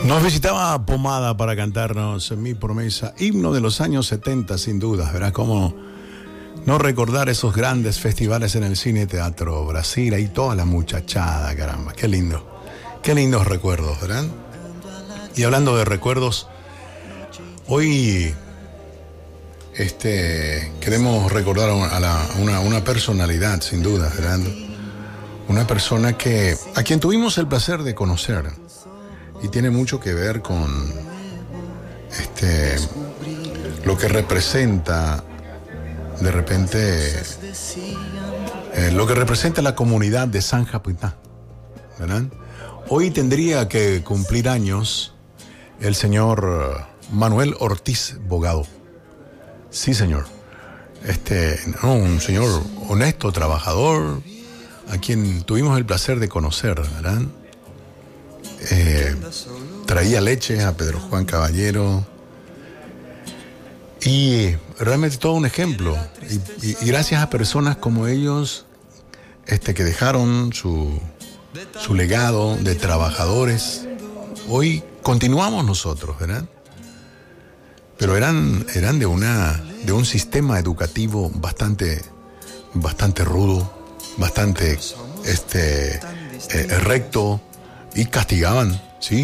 Nos visitaba Pomada para cantarnos Mi Promesa, himno de los años 70 sin duda. Verás cómo no recordar esos grandes festivales en el cine, teatro, Brasil, ahí toda la muchachada, caramba, qué lindo. Qué lindos recuerdos, ¿verdad? Y hablando de recuerdos, hoy queremos recordar a una personalidad, sin duda, ¿verdad? Una persona a quien tuvimos el placer de conocer. Y tiene mucho que ver con lo que representa de repente lo que representa la comunidad de San Japuitá, ¿verdad? Hoy tendría que cumplir años el señor Manuel Ortiz Bogado. Sí, señor. Un señor honesto, trabajador, a quien tuvimos el placer de conocer, ¿verdad? Traía leche a Pedro Juan Caballero y realmente todo un ejemplo y gracias a personas como ellos que dejaron su legado de trabajadores, hoy continuamos nosotros, ¿verdad? Pero eran de un sistema educativo bastante rudo, bastante recto. Y castigaban.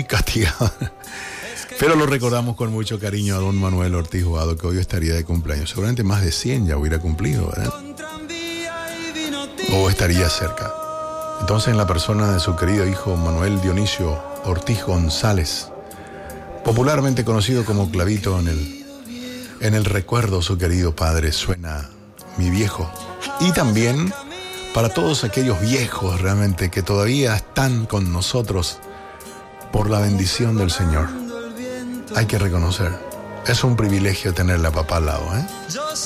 Pero lo recordamos con mucho cariño a don Manuel Ortiz Bogado, que hoy estaría de cumpleaños. Seguramente más de 100 ya hubiera cumplido, ¿verdad? O estaría cerca. Entonces, en la persona de su querido hijo Manuel Dionisio Ortiz González, popularmente conocido como Clavito, en el recuerdo su querido padre suena Mi Viejo. Y también para todos aquellos viejos realmente que todavía están con nosotros por la bendición del Señor. Hay que reconocer, es un privilegio tenerle a papá al lado, ¿eh?